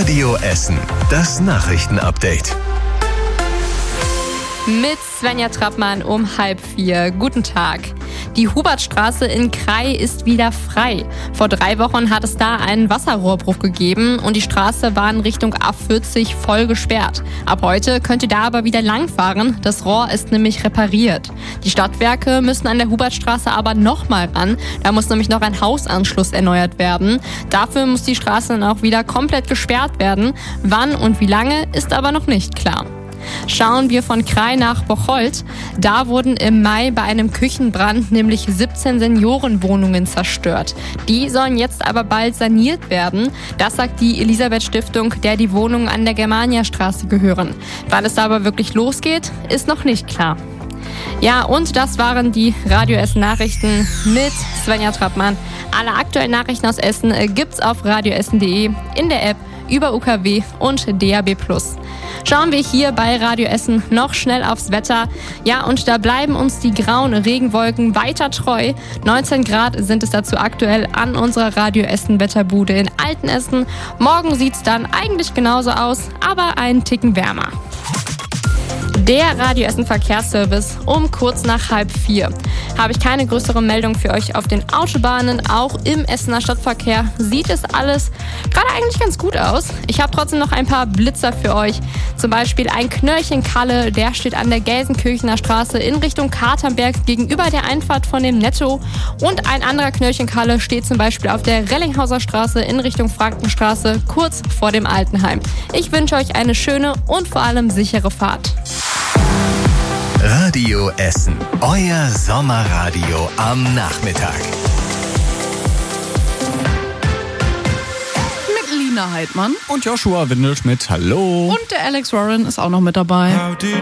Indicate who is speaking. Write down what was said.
Speaker 1: Radio Essen, das Nachrichtenupdate.
Speaker 2: Mit Svenja Trappmann um 3:30. Guten Tag. Die Hubertstraße in Krai ist wieder frei. Vor 3 Wochen hat es da einen Wasserrohrbruch gegeben und die Straße war in Richtung A40 voll gesperrt. Ab heute könnt ihr da aber wieder langfahren. Das Rohr ist nämlich repariert. Die Stadtwerke müssen an der Hubertstraße aber nochmal ran. Da muss nämlich noch ein Hausanschluss erneuert werden. Dafür muss die Straße dann auch wieder komplett gesperrt werden. Wann und wie lange ist aber noch nicht klar. Schauen wir von Krai nach Bocholt. Da wurden im Mai bei einem Küchenbrand nämlich 17 Seniorenwohnungen zerstört. Die sollen jetzt aber bald saniert werden. Das sagt die Elisabeth-Stiftung, der die Wohnungen an der Germaniastraße gehören. Wann es aber wirklich losgeht, ist noch nicht klar. Ja, und das waren die Radio Essen Nachrichten mit Svenja Trappmann. Alle aktuellen Nachrichten aus Essen gibt's auf radioessen.de, in der App, über UKW und DAB+. Schauen wir hier bei Radio Essen noch schnell aufs Wetter. Ja, und da bleiben uns die grauen Regenwolken weiter treu. 19 Grad sind es dazu aktuell an unserer Radio Essen Wetterbude in Altenessen. Morgen sieht's dann eigentlich genauso aus, aber einen Ticken wärmer. Der Radio Essen Verkehrsservice um kurz nach 3:30. Habe ich keine größere Meldung für euch auf den Autobahnen. Auch im Essener Stadtverkehr sieht es alles gerade eigentlich ganz gut aus. Ich habe trotzdem noch ein paar Blitzer für euch. Zum Beispiel ein Knöllchen Kalle, der steht an der Gelsenkirchener Straße in Richtung Katernberg gegenüber der Einfahrt von dem Netto. Und ein anderer Knöllchen Kalle steht zum Beispiel auf der Rellinghauser Straße in Richtung Frankenstraße, kurz vor dem Altenheim. Ich wünsche euch eine schöne und vor allem sichere Fahrt.
Speaker 1: Radio Essen, euer Sommerradio am Nachmittag.
Speaker 3: Mit Lina Heidmann.
Speaker 4: Und Joshua Windelschmidt, hallo.
Speaker 3: Und der Alex Warren ist auch noch mit dabei.